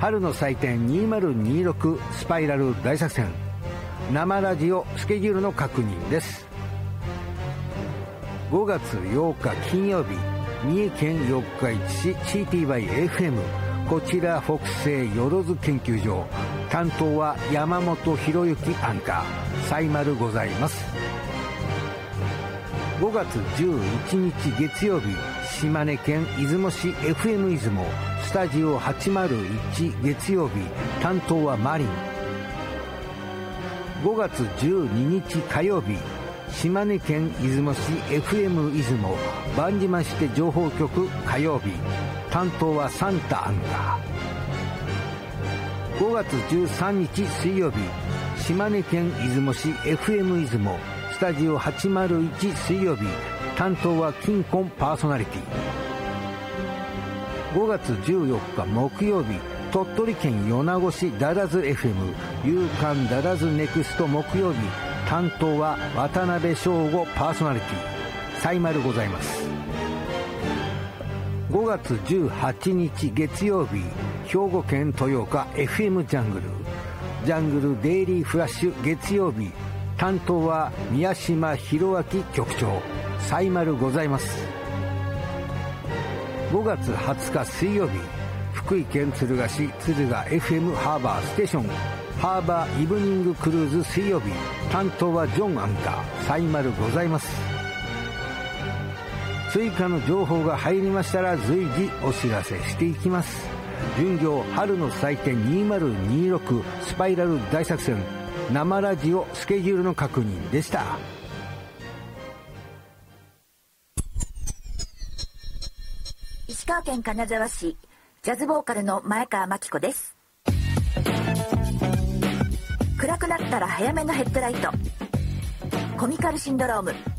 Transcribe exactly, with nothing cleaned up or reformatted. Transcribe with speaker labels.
Speaker 1: 春の祭典にせんにじゅうろくスパイラル大作戦生ラジオスケジュールの確認です。ごがつようか金曜日、三重県四日市市 シーティーワイエフエム こちら北西よろず研究所、担当は山本博之アンカー、サイマルございます。ごがつじゅういちにち月曜日、島根県出雲市 エフエム 出雲スタジオはちまるいち月曜日、担当はマリン。ごがつじゅうににち火曜日、島根県出雲市 エフエム 出雲万島して情報局火曜日、担当はサンタアンカー。ごがつじゅうさんにち水曜日、島根県出雲市 エフエム 出雲スタジオはちまるいち水曜日、担当はキンコンパーソナリティ。ごがつじゅうよっか木曜日、鳥取県米子市ダダズ エフエム 夕刊ダダズネクスト木曜日、担当は渡辺翔吾パーソナリティ、サイマルございます。ごがつじゅうはちにち月曜日、兵庫県豊岡 エフエム ジャングルジャングルデイリーフラッシュ月曜日、担当は宮島博明局長、サイマルございます。ごがつはつか水曜日、福井県敦賀市敦賀 エフエム ハーバーステーションハーバーイブニングクルーズ水曜日、担当はジョンアンカー、サイマルございます。追加の情報が入りましたら随時お知らせしていきます。巡業春の祭典にせんにじゅうろくスパイラル大作戦生ラジオスケジュールの確認でした。
Speaker 2: 石川県金沢市ジャズボーカルの前川真紀子です。暗くなったら早めのヘッドライト、コミカルシンドローム。